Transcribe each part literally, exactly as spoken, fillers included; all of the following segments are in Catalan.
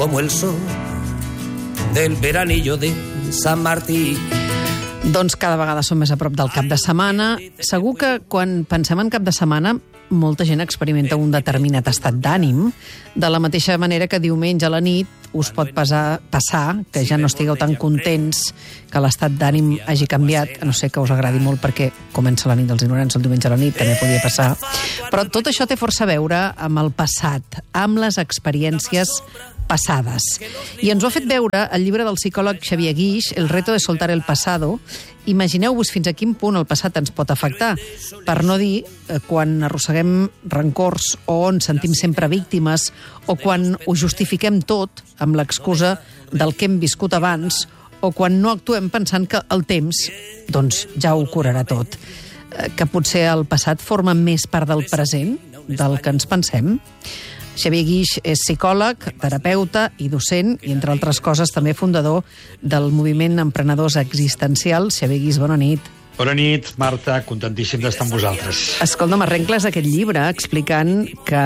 como el sol del veranillo de Sant Martí. Doncs cada vegada som més a prop del cap de setmana. Segur que quan pensem en cap de setmana molta gent experimenta un determinat estat d'ànim, de la mateixa manera que diumenge a la nit us pot passar, passar que ja no estigueu tan contents, que l'estat d'ànim hagi canviat, a no ser que us agradi molt perquè comença la nit dels ignorants el diumenge a la nit, també podia passar. Però tot això té força a veure amb el passat, amb les experiències passades. I ens ho ha fet veure el llibre del psicòleg Xavier Guix, El reto de soltar el pasado. Imagineu-vos fins a quin punt el passat ens pot afectar. Per no dir eh, quan arrosseguem rancors o on sentim sempre víctimes o quan ho justifiquem tot amb l'excusa del que hem viscut abans o quan no actuem pensant que el temps doncs, ja ho curarà tot. Eh, que potser el passat forma més part del present del que ens pensem. Xavier Guix és psicòleg, terapeuta i docent, i entre altres coses també fundador del moviment Emprenedors Existencials. Xavier Guix, bona nit. Bona nit, Marta, contentíssim d'estar amb vosaltres. Escolta, m'arrencles aquest llibre explicant que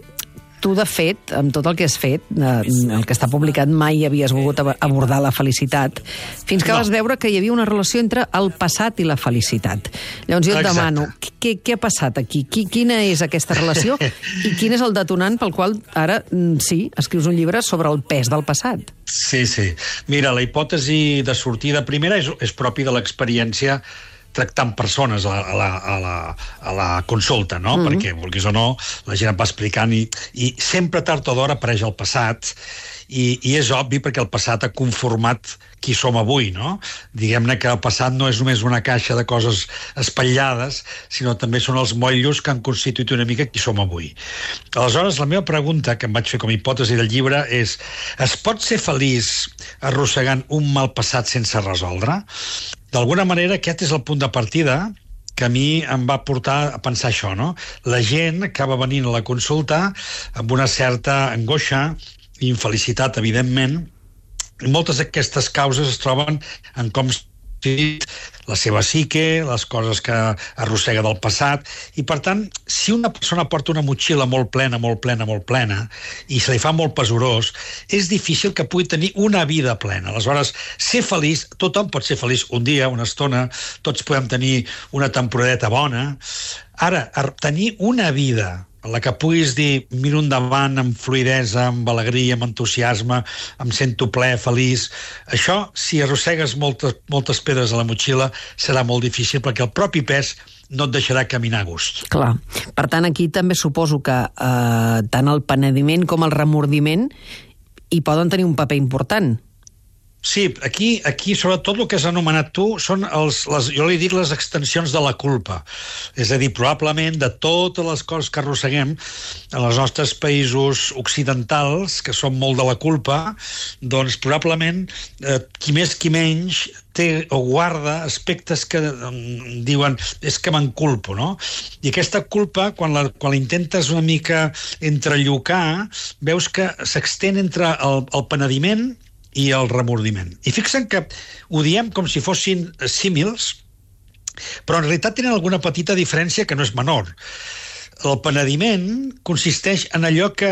tu, de fet, amb tot el que has fet, el que està publicat, mai havies volgut abordar la felicitat, fins que no. vas veure que hi havia una relació entre el passat i la felicitat. Llavors jo et Exacte. demano, què, què ha passat aquí? Quina és aquesta relació i quin és el detonant pel qual ara, sí, escrius un llibre sobre el pes del passat? Sí, sí. Mira, la hipòtesi de sortida primera és, és propi de l'experiència tractant persones a la, a la, a la, a la consulta, no? Mm-hmm. Perquè, vulguis o no, la gent et va explicant i, i sempre tard o d'hora apareix el passat i, i és obvi perquè el passat ha conformat qui som avui, no? Diguem-ne que el passat no és només una caixa de coses espatllades, sinó també són els motllos que han constituït una mica qui som avui. Aleshores, la meva pregunta, que em vaig fer com a hipòtesi del llibre, és: es pot ser feliç arrossegant un mal passat sense resoldre? D'alguna manera, aquest és el punt de partida que a mi em va portar a pensar això, no? La gent acaba venint a la consulta amb una certa angoixa i infelicitat, evidentment, i moltes d'aquestes causes es troben en com la seva psique, les coses que arrossega del passat, i per tant, si una persona porta una motxilla molt plena, molt plena, molt plena, i se li fa molt pesorós, és difícil que pugui tenir una vida plena. Aleshores, ser feliç, tothom pot ser feliç un dia, una estona, tots podem tenir una temporadeta bona. Ara, tenir una vida en la que puguis dir, miro endavant amb fluïdesa, amb alegria, amb entusiasme, em sento ple, feliç. Això, si arrossegues moltes, moltes pedres a la motxilla, serà molt difícil perquè el propi pes no et deixarà caminar a gust. Clar. Per tant, aquí també suposo que eh, tant el penediment com el remordiment hi poden tenir un paper important. Sí, aquí, aquí sobretot el que has anomenat tu són els, les, jo li dic les extensions de la culpa. És a dir, probablement de totes les coses que arrosseguem en els nostres països occidentals, que són molt de la culpa, doncs probablement eh, qui més qui menys té o guarda aspectes que eh, diuen és que m'enculpo, no? I aquesta culpa, quan la, quan la intentes una mica entrellocar, veus que s'extén entre el, el penediment i el remordiment. I fixen que ho diem com si fossin símils, però en realitat tenen alguna petita diferència que no és menor. El penediment consisteix en allò que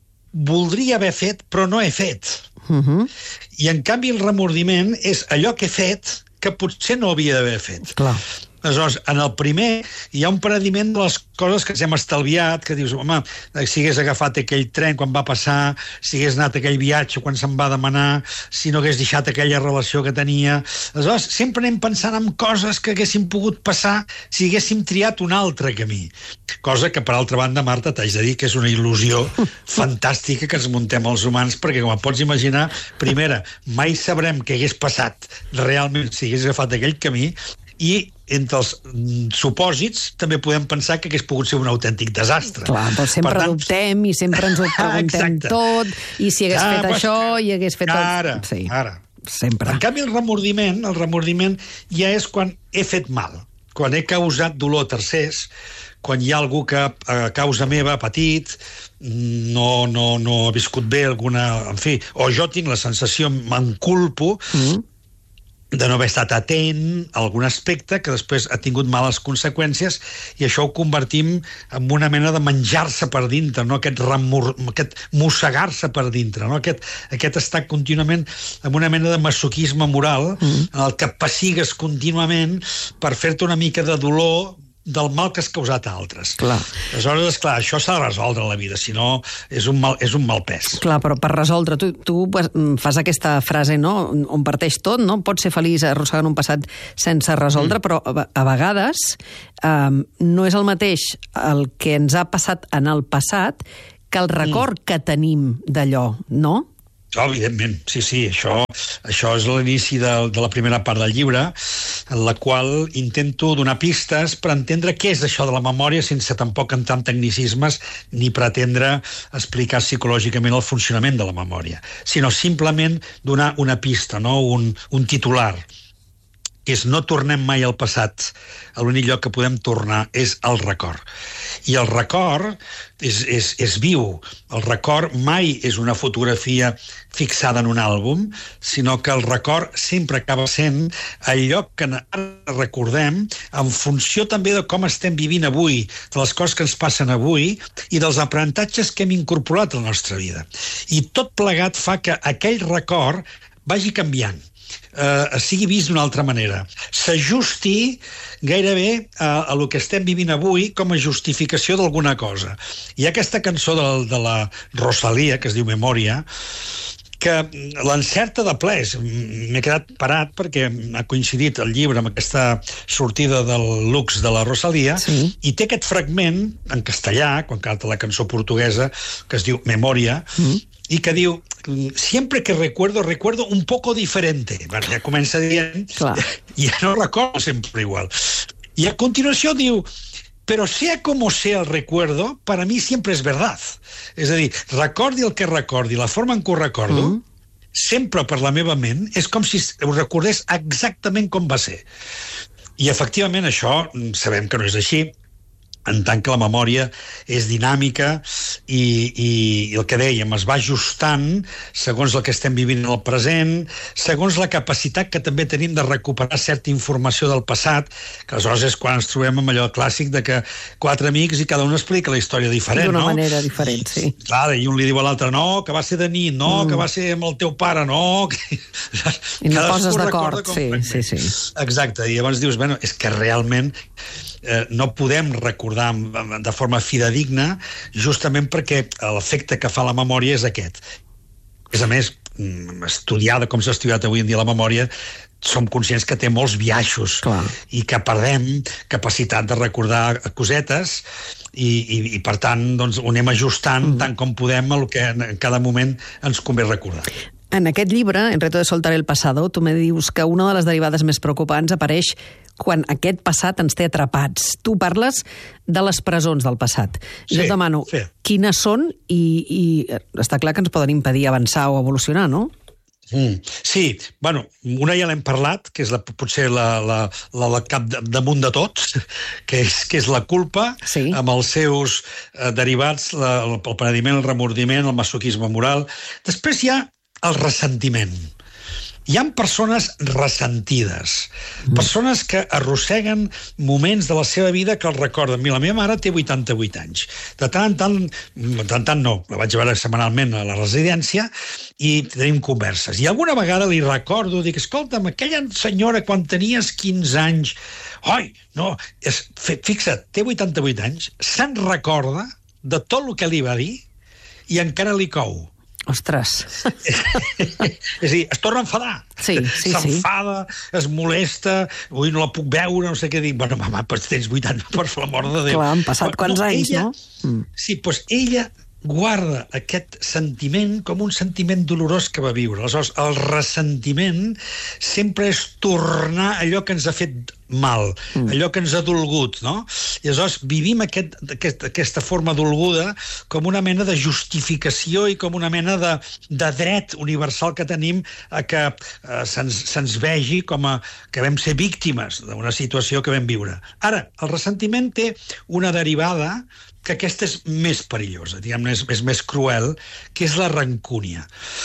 voldria haver fet però no he fet. Uh-huh. I en canvi el remordiment és allò que he fet que potser no havia d'haver fet. Clar. Aleshores, en el primer hi ha un penediment de les coses que ens hem estalviat, que dius, home, si hagués agafat aquell tren quan va passar, si hagués anat a aquell viatge quan se'm va demanar, si no hagués deixat aquella relació que tenia. Aleshores, sempre anem pensant en coses que haguessin pogut passar si haguéssim triat un altre camí. Cosa que, per altra banda, Marta, t'haig de dir que és una il·lusió fantàstica que ens muntem els humans, perquè, com et pots imaginar, primera, mai sabrem què hagués passat realment si hagués agafat aquell camí, i entre els supòsits també podem pensar que hagués pogut ser un autèntic desastre. Clar, però sempre per tant... dubtem i sempre ens ho preguntem tot, i si hagués ah, fet pues, això i hagués fet... Ara, tot... sí, ara. Sempre. En canvi, el remordiment, el remordiment ja és quan he fet mal, quan he causat dolor a tercers, quan hi ha algú que a causa meva ha patit, no, no, no ha viscut bé alguna... En fi, o jo tinc la sensació, m'enculpo, mm. de no haver estat atent a algun aspecte que després ha tingut males conseqüències, i això ho convertim en una mena de menjar-se per dintre, no? Aquest, remor... aquest mossegar-se per dintre, no? Aquest, aquest estar contínuament en una mena de masoquisme moral, mm. en el que pessigues contínuament per fer-te una mica de dolor del mal que has causat a altres. Clar. Aleshores, esclar, això s'ha de resoldre a la vida, si no és un mal, és un mal pes. Clar, però per resoldre, tu, tu fas aquesta frase, no?, on parteix tot, no? Pots ser feliç arrossegant un passat sense resoldre, mm. però a, a vegades eh, no és el mateix el que ens ha passat en el passat que el record mm. que tenim d'allò, no? Oh, evidentment, sí, sí, això, això és l'inici de, de la primera part del llibre, en la qual intento donar pistes per entendre què és això de la memòria sense tampoc entrar en tecnicismes ni pretendre explicar psicològicament el funcionament de la memòria, sinó simplement donar una pista, no? un, un titular, que és no tornem mai al passat. L'únic lloc que podem tornar és el record. I el record és, és, és viu. El record mai és una fotografia fixada en un àlbum, sinó que el record sempre acaba sent el lloc que ara recordem en funció també de com estem vivint avui, de les coses que ens passen avui i dels aprenentatges que hem incorporat a la nostra vida. I tot plegat fa que aquell record vagi canviant. Uh, sigui vist d'una altra manera, s'ajusti gairebé a, a lo que estem vivint avui com a justificació d'alguna cosa. Hi ha aquesta cançó de, de la Rosalía, que es diu Memòria, que l'encerta de ple. M'he quedat parat perquè ha coincidit el llibre amb aquesta sortida del Lux de la Rosalía, sí. I té aquest fragment en castellà, quan canta la cançó portuguesa, que es diu Memòria, mm. i que diu, siempre que recuerdo, recuerdo un poco diferente. Bueno, ja comença dient, clar. Ja no recordo sempre igual. I a continuació diu, pero sea como sea el recuerdo, para mí siempre es verdad. És a dir, recordi el que recordi, la forma en què ho recordo, mm. sempre per la meva ment, és com si ho recordés exactament com va ser. I efectivament això sabem que no és així, en tant que la memòria és dinàmica i, i, i el que dèiem, es va ajustant segons el que estem vivint en el present, segons la capacitat que també tenim de recuperar certa informació del passat, que aleshores és quan ens trobem amb allò clàssic de que quatre amics i cada un explica la història diferent, d'una no? manera diferent, sí. I, clar, i un li diu a l'altre, no, que va ser de nit, no, mm. que va ser amb el teu pare, no... Que... I no poses d'acord, sí, sí, sí. Exacte, i llavors dius, bueno, és que realment eh, no podem recordar de forma fidedigna justament perquè l'efecte que fa la memòria és aquest. A més, estudiada com s'ha estudiat avui en dia la memòria, som conscients que té molts biaixos. Clar. I que perdem capacitat de recordar cosetes i, i, i per tant doncs, ho anem ajustant mm. tant com podem el que en cada moment ens convé recordar. En aquest llibre, En reto de soltar el pasado, tu me dius que una de les derivades més preocupants apareix quan aquest passat ens té atrapats. Tu parles de les presons del passat. Sí, jo et demano, sí. Quines són i, i està clar que ens poden impedir avançar o evolucionar, no? Mm. Sí, bueno, una ja l'hem parlat, que és la, potser la, la, la, la cap de, damunt de tots, que és, que és la culpa, sí. Amb els seus eh, derivats, la, el, el penediment, el remordiment, el masoquisme moral. Després hi ha el ressentiment. Hi ha persones ressentides, mm. persones que arrosseguen moments de la seva vida que els recorden. Mira, la meva mare té vuitanta-vuit anys. De tant en tant, de tant en tant no, la vaig veure setmanalment a la residència i tenim converses. I alguna vegada li recordo, dic, escolta'm, aquella senyora quan tenies quinze anys, oi, no, és, fixa't, té vuitanta-vuit anys, se'n recorda de tot el que li va dir i encara li cou. Ostres. És a dir, es torna a enfadar. Sí, sí, s'enfada, sí. Es molesta, ui, no la puc veure, no sé què dir. Bueno, mama, però tens vuitanta, per l'amor de Déu. Clar, han passat quants no, anys, ella, no? Sí, doncs ella guarda aquest sentiment com un sentiment dolorós que va viure. Aleshores, el ressentiment sempre és tornar allò que ens ha fet mal, mm. allò que ens ha dolgut, no? I aleshores vivim aquest, aquest, aquesta forma dolguda com una mena de justificació i com una mena de, de dret universal que tenim a que eh, se'ns, se'ns vegi com a que vam ser víctimes d'una situació que vam viure. Ara, el ressentiment té una derivada que aquesta és més perillosa, diguem-ne, és, és més cruel, que és la rancúnia.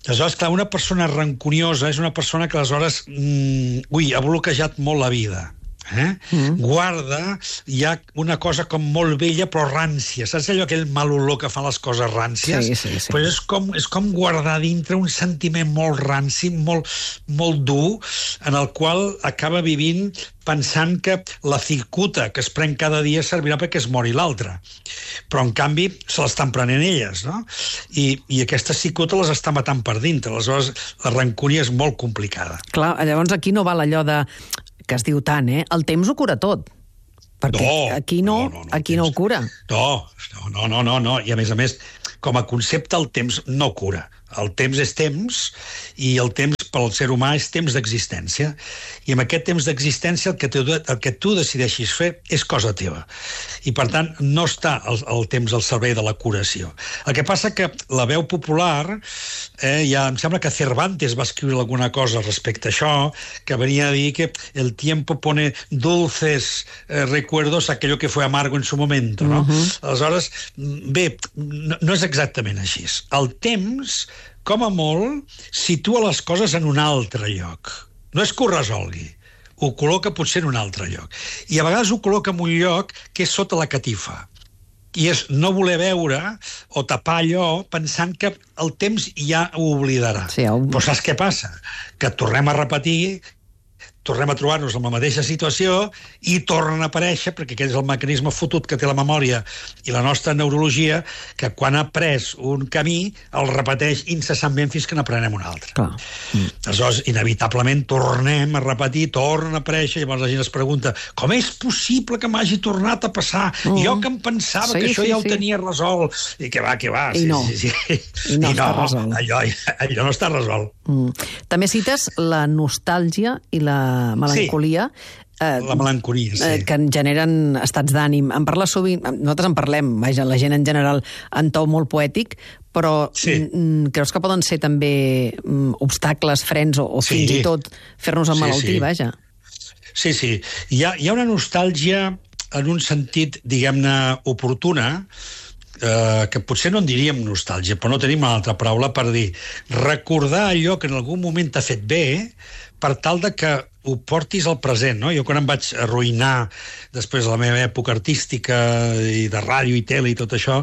Aleshores, clar, una persona rancuniosa és una persona que aleshores mm, ui, ha bloquejat molt la vida. Eh? Mm. Guarda, hi ha una cosa com molt vella però rància, saps allò, aquell mal olor que fan les coses ràncies? Sí, sí, sí. Pues és, com, és com guardar dintre un sentiment molt ranci, molt, molt dur, en el qual acaba vivint pensant que la cicuta que es pren cada dia servirà perquè es mori l'altre. Però, en canvi, se l'estan prenent elles, no? I, i aquesta cicuta les està matant per dintre. Aleshores, la rancúnia és molt complicada. Clar, llavors aquí no val allò de que es diu tant, eh? El temps ho cura tot. Perquè no, aquí no, no, no, no aquí no ho cura. No, no, no, no, no. I a més a més, com a concepte, el temps no cura. El temps és temps, i el temps pel ser humà és temps d'existència. I amb aquest temps d'existència el que tu, el que tu decideixis fer és cosa teva. I, per tant, no està el, el temps al servei de la curació. El que passa que la veu popular, eh, ja em sembla que Cervantes va escriure alguna cosa respecte a això, que venia a dir que el tiempo pone dulces eh, recuerdos a aquello que fue amargo en su momento, no? Uh-huh. Aleshores, bé, no, no és exactament així. El temps, com a molt, situa les coses en un altre lloc. No és que ho resolgui, ho col·loca potser en un altre lloc. I a vegades ho col·loca en un lloc que és sota la catifa. I és no voler veure o tapar allò pensant que el temps ja ho oblidarà. Sí, el... Però saps què passa? Que tornem a repetir, tornem a trobar-nos en la mateixa situació i tornen a aparèixer, perquè aquest és el mecanisme fotut que té la memòria i la nostra neurologia, que quan ha pres un camí el repeteix incessantment fins que n'aprenem un altre. Clar. Mm. Aleshores, inevitablement tornem a repetir, torna a aparèixer, llavors la gent es pregunta com és possible que m'hagi tornat a passar? Mm. Jo que em pensava sí, que això sí, ja ho sí. tenia resolt. I que va, que va. I sí, no. Sí, sí. I no I està no, resolt. Allò, allò no està resolt. Mm. També cites la nostàlgia i la melancolia. Sí. Eh, la melancolia, sí. Eh, que en generen estats d'ànim. En parles sovint, nosaltres en parlem, vaja, la gent en general, en to molt poètic, però sí. mm, creus que poden ser també mm, obstacles, frens, o, o sí. fins i tot fer-nos emmalaltir, sí, sí. vaja? Sí, sí. Hi ha, hi ha una nostàlgia en un sentit, diguem-ne, oportuna, eh, que potser no en diríem nostàlgia, però no tenim una altra paraula per dir recordar allò que en algun moment t'ha fet bé, per tal de que ho portis al present, no? Jo quan em vaig arruïnar després de la meva època artística i de ràdio i tele i tot això,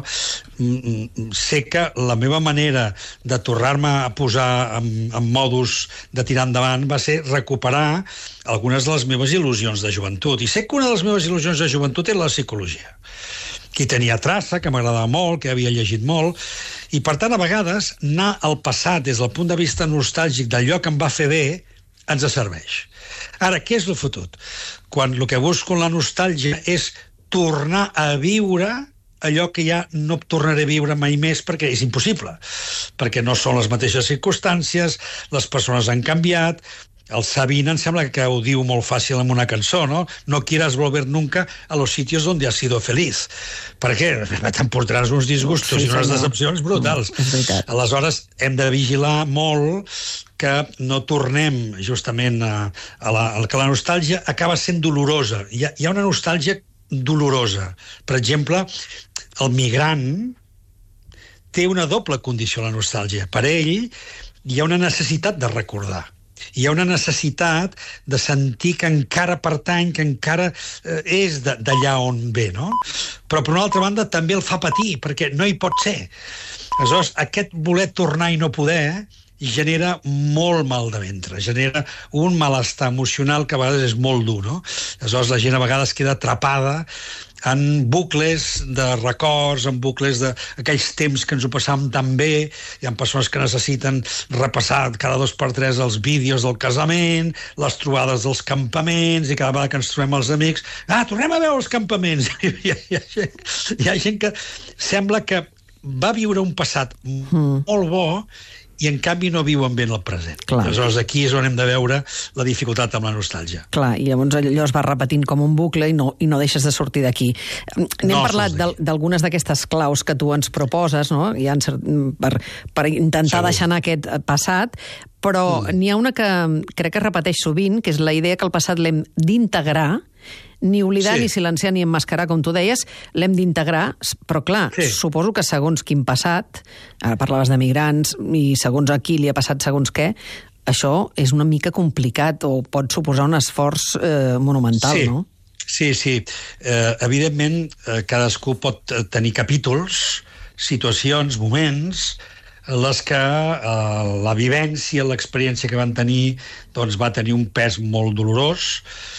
sé que la meva manera de tornar-me a posar en, en modus de tirar endavant va ser recuperar algunes de les meves il·lusions de joventut. I sé que una de les meves il·lusions de joventut era la psicologia, que tenia traça, que m'agradava molt, que havia llegit molt, i per tant a vegades anar al passat des del punt de vista nostàlgic d'allò que em va fer bé ens serveix. Ara, què és el fotut? Quan el que busco en la nostàlgia és tornar a viure allò que ja no tornaré a viure mai més perquè és impossible, perquè no són les mateixes circumstàncies, les persones han canviat. El Sabina em sembla que ho diu molt fàcil en una cançó, no? No quieras volver nunca a los sitios donde has sido feliz. Per què? T'emportaràs uns disgustos sí, i unes decepcions brutals. Mm, aleshores, hem de vigilar molt que no tornem justament a, a, la, a que la nostàlgia acaba sent dolorosa. Hi ha, hi ha una nostàlgia dolorosa. Per exemple, el migrant té una doble condició, la nostàlgia. Per ell hi ha una necessitat de recordar. Hi ha una necessitat de sentir que encara pertany, que encara eh, és d'allà on ve, no? Però, per una altra banda, també el fa patir, perquè no hi pot ser. Aleshores, aquest voler tornar i no poder genera molt mal de ventre, genera un malestar emocional que a vegades és molt dur, no? Aleshores, la gent a vegades queda atrapada en bucles de records, en bucles d'aquells temps que ens ho passàvem tan bé. Hi ha persones que necessiten repassar cada dos per tres els vídeos del casament, les trobades dels campaments, i cada vegada que ens trobem els amics, ah, tornem a veure els campaments. hi, ha, hi, ha gent, hi ha gent que sembla que va viure un passat mm. molt bo i en canvi no viuen bé en el present. Clar. Aleshores, aquí és on hem de veure la dificultat amb la nostàlgia. Clar, i llavors allò es va repetint com un bucle i no, i no deixes de sortir d'aquí. N'hem no, parlat d'algunes d'aquestes claus que tu ens proposes, no? I han, per, per intentar Segur. deixar anar aquest passat, però mm. n'hi ha una que crec que es repeteix sovint, que és la idea que el passat l'hem d'integrar, ni oblidar, Sí. ni silenciar, ni emmascarar, com tu deies, l'hem d'integrar, però clar, Sí. suposo que segons quin passat, ara parlaves de migrants, i segons a qui li ha passat segons què, això és una mica complicat o pot suposar un esforç eh, monumental, Sí. no? Sí, sí. Eh, evidentment, eh, cadascú pot eh, tenir capítols, situacions, moments, en les que eh, la vivència, l'experiència que van tenir, doncs va tenir un pes molt dolorós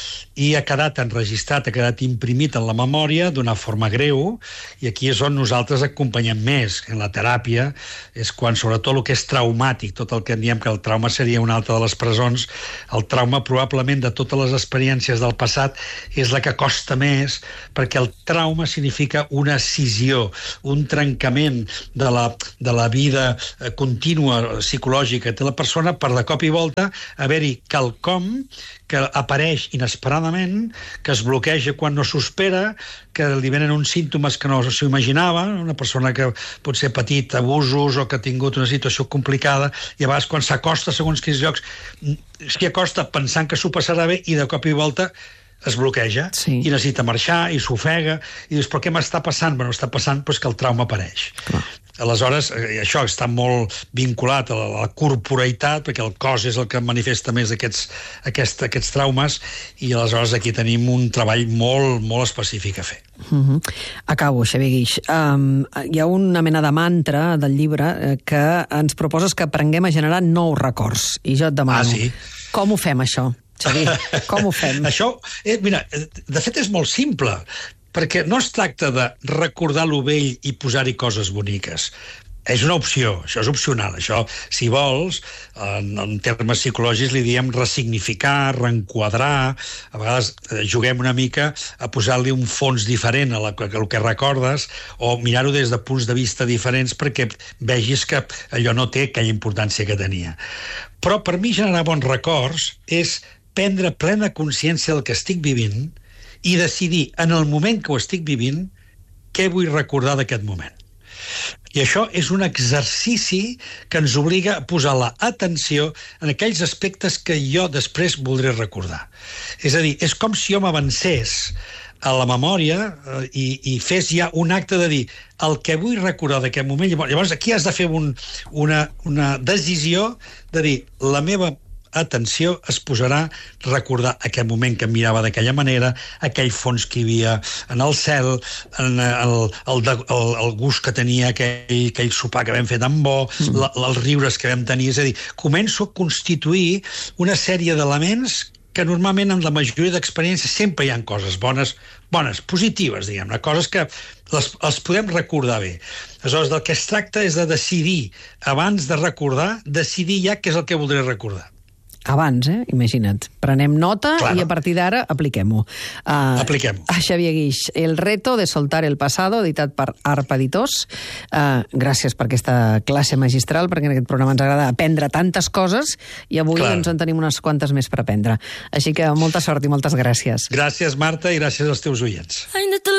i ha quedat enregistrat, ha quedat imprimit en la memòria d'una forma greu, i aquí és on nosaltres acompanyem més. En la teràpia és quan, sobretot, el que és traumàtic, tot el que en diem que el trauma seria una altra de les presons, el trauma probablement de totes les experiències del passat és la que costa més, perquè el trauma significa una escissió, un trencament de la, de la vida eh, contínua psicològica que té la persona, per de cop i volta haver-hi quelcom que apareix inesperadament, que es bloqueja quan no s'ho espera, que li venen uns símptomes que no s'ho imaginava, una persona que potser ha patit abusos o que ha tingut una situació complicada, i a vegades quan s'acosta segons quins llocs, s'hi acosta pensant que s'ho passarà bé i de cop i volta es bloqueja, Sí. i necessita marxar i s'ofega, i dius, però què m'està passant? Bueno, està passant pues, que el trauma apareix. Clar. Aleshores, eh, això està molt vinculat a la, a la corporeïtat, perquè el cos és el que manifesta més aquests, aquest, aquests traumes, i aleshores aquí tenim un treball molt, molt específic a fer. Uh -huh. Acabo, Xavier Guix. Um, hi ha una mena de mantra del llibre eh, que ens proposes que aprenguem a generar nous records. I jo et demano, Ah, sí? com ho fem, això? Xavier, com ho fem? Això, eh, mira, de fet és molt simple, perquè no es tracta de recordar lo vell i posar-hi coses boniques. És una opció, això és opcional. Això, si vols, en, en termes psicològics li diem ressignificar, reenquadrar, a vegades eh, juguem una mica a posar-li un fons diferent a, la, a el que recordes, o mirar-ho des de punts de vista diferents perquè vegis que allò no té aquella importància que tenia. Però per mi generar bons records és prendre plena consciència del que estic vivint i decidir, en el moment que ho estic vivint, què vull recordar d'aquest moment. I això és un exercici que ens obliga a posar l'atenció en aquells aspectes que jo després voldré recordar. És a dir, és com si jo m'avancés a la memòria eh, i, i fes ja un acte de dir el que vull recordar d'aquest moment. Llavors aquí has de fer un, una, una decisió de dir la meva atenció es posarà a recordar aquell moment que em mirava d'aquella manera, aquell fons que hi havia en el cel, en el, el, el, el gust que tenia aquell, aquell sopar que vam fer tan bo, mm. la, els riures que vam tenir. És a dir, començo a constituir una sèrie d'elements que normalment en la majoria d'experiències sempre hi ha coses bones, bones, positives, diguem-ne, coses que les, les podem recordar bé. Aleshores, del que es tracta és de decidir, abans de recordar, decidir ja què és el que voldré recordar. Abans, eh? Imagina't. Prenem nota Claro. i a partir d'ara apliquem-ho. Uh, Apliquem-ho. A Xavier Guix, El reto de soltar el pasado, editat per Arpa Editors. Uh, gràcies per aquesta classe magistral, perquè en aquest programa ens agrada aprendre tantes coses i avui Clar. doncs, en tenim unes quantes més per aprendre. Així que molta sort i moltes gràcies. Gràcies, Marta, i gràcies als teus oients.